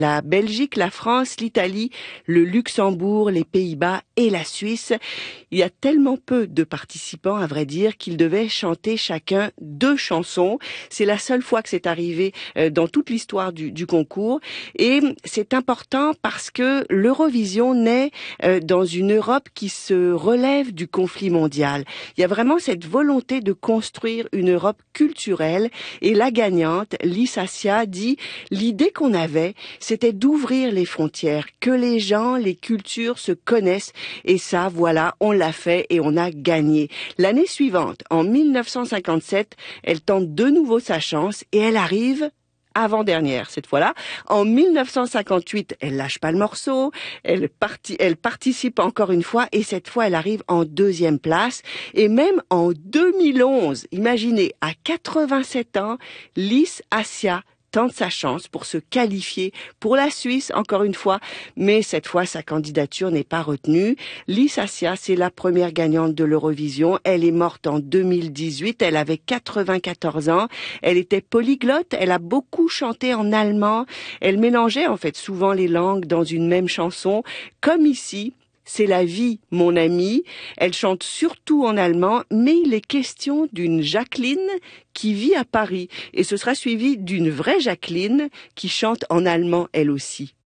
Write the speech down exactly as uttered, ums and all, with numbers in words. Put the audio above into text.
La Belgique, la France, l'Italie, le Luxembourg, les Pays-Bas et la Suisse. Il y a tellement peu de participants, à vrai dire, qu'ils devaient chanter chacun deux chansons. C'est la seule fois que c'est arrivé dans toute l'histoire du, du concours. Et c'est important parce que l'Eurovision naît dans une Europe qui se relève du conflit mondial. Il y a vraiment cette volonté de construire une Europe culturelle. Et la gagnante, Lys Assia, dit « L'idée qu'on avait, c'était d'ouvrir les frontières, que les gens, les cultures se connaissent. Et ça, voilà, on l'a fait et on a gagné. » L'année suivante, en mille neuf cent cinquante-sept, elle tente de nouveau sa chance et elle arrive avant-dernière cette fois-là. En mille neuf cent cinquante-huit, elle lâche pas le morceau, elle, parti, elle participe encore une fois et cette fois elle arrive en deuxième place. Et même en deux mille onze, imaginez, à quatre-vingt-sept ans, Lys Assia tente sa chance pour se qualifier pour la Suisse, encore une fois, mais cette fois, sa candidature n'est pas retenue. Lys Assia, c'est la première gagnante de l'Eurovision. Elle est morte en deux mille dix-huit, elle avait quatre-vingt-quatorze ans. Elle était polyglotte, elle a beaucoup chanté en allemand. Elle mélangeait en fait souvent les langues dans une même chanson, comme ici. C'est la vie, mon ami. Elle chante surtout en allemand, mais il est question d'une Jacqueline qui vit à Paris. Et ce sera suivi d'une vraie Jacqueline qui chante en allemand elle aussi.